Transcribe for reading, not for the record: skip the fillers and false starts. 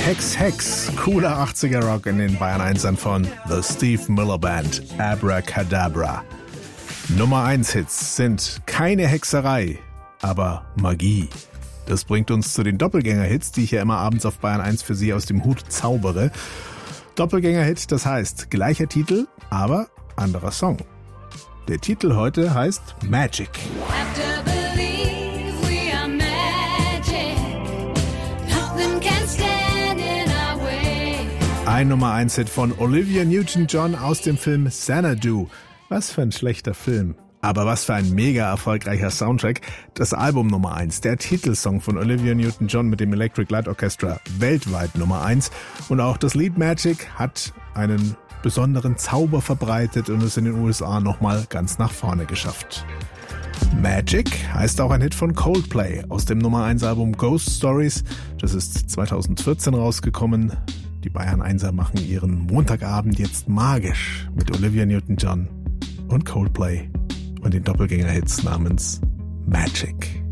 Hex Hex, cooler 80er Rock in den Bayern 1ern von The Steve Miller Band, Abracadabra. Nummer 1 Hits sind keine Hexerei, aber Magie. Das bringt uns zu den Doppelgänger-Hits, die ich ja immer abends auf Bayern 1 für Sie aus dem Hut zaubere. Doppelgänger-Hit, das heißt gleicher Titel, aber anderer Song. Der Titel heute heißt Magic. Ein Nummer 1 Hit von Olivia Newton-John aus dem Film Xanadu. Was für ein schlechter Film. Aber was für ein mega erfolgreicher Soundtrack. Das Album Nummer 1, der Titelsong von Olivia Newton-John mit dem Electric Light Orchestra, weltweit Nummer 1. Und auch das Lied Magic hat einen besonderen Zauber verbreitet und es in den USA nochmal ganz nach vorne geschafft. Magic heißt auch ein Hit von Coldplay aus dem Nummer 1 Album Ghost Stories. Das ist 2014 rausgekommen. Die Bayern 1er machen ihren Montagabend jetzt magisch mit Olivia Newton-John und Coldplay und den Doppelgänger-Hits namens Magic.